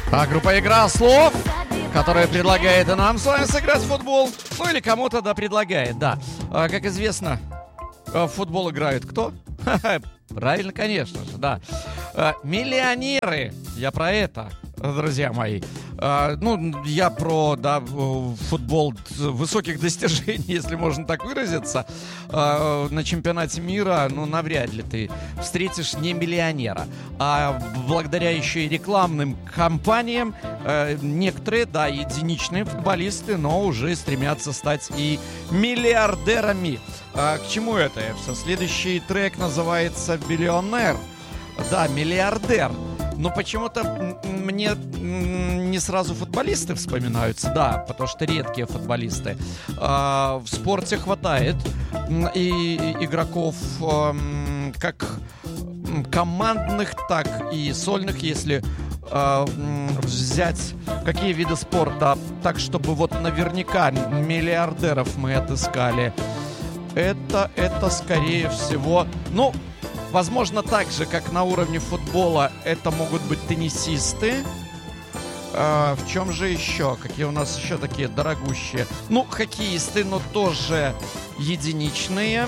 А группа «Игра слов», которая предлагает и нам с вами сыграть в футбол, ну или кому-то да предлагает, да. Как известно, в футбол играют кто? Правильно, конечно же, да. Миллионеры. Я про это, друзья мои. Я про, футбол высоких достижений, если можно так выразиться. На чемпионате мира, навряд ли ты встретишь не миллионера. А благодаря еще и рекламным кампаниям некоторые, единичные футболисты, но уже стремятся стать и миллиардерами. К чему это все? Следующий трек называется «Биллионер». Да, миллиардер. Но почему-то мне не сразу футболисты вспоминаются, да, потому что редкие футболисты. В спорте хватает и игроков как командных, так и сольных, если взять какие виды спорта, так чтобы вот наверняка миллиардеров мы отыскали. Это скорее всего, возможно, так же, как на уровне футбола, это могут быть теннисисты. В чем же еще? Какие у нас еще такие дорогущие? Хоккеисты, но тоже единичные.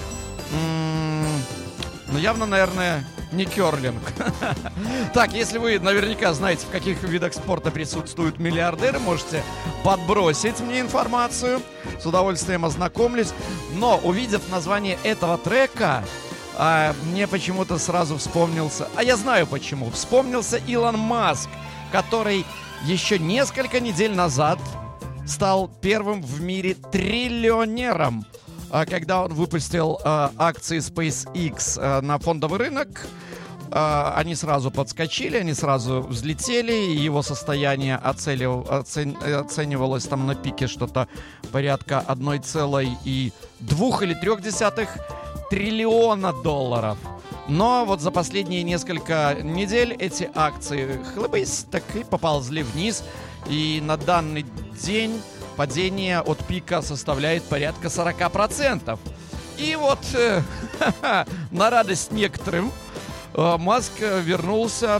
Явно, наверное, не керлинг. Так, если вы наверняка знаете, в каких видах спорта присутствуют миллиардеры, можете подбросить мне информацию. С удовольствием ознакомлюсь. Но, увидев название этого трека, мне почему-то сразу вспомнился, я знаю почему, вспомнился Илон Маск, который еще несколько недель назад стал первым в мире триллионером, когда он выпустил акции SpaceX на фондовый рынок. Они сразу подскочили, они сразу взлетели, и его состояние оценивалось там на пике что-то порядка 1,2 или 3 триллиона долларов. Но вот за последние несколько недель эти акции хлыбысь так и поползли вниз. И на данный день падение от пика составляет порядка 40%. И вот на радость некоторым Маск вернулся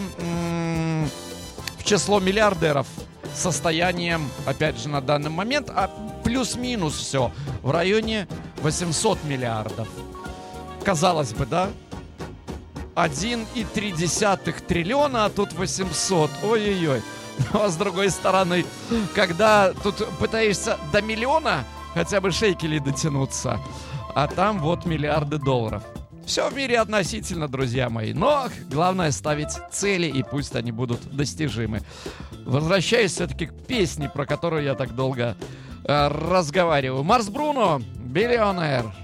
в число миллиардеров с состоянием, опять же, на данный момент, плюс-минус все в районе 800 миллиардов. Казалось бы, да? 1,3 триллиона, а тут 800. Ой-ой-ой. Но с другой стороны, когда тут пытаешься до миллиона хотя бы шекелей дотянуться, а там вот миллиарды долларов. Все в мире относительно, друзья мои. Но главное ставить цели, и пусть они будут достижимы. Возвращаюсь все-таки к песне, про которую я так долго разговариваю. Марс Бруно, «Биллионер».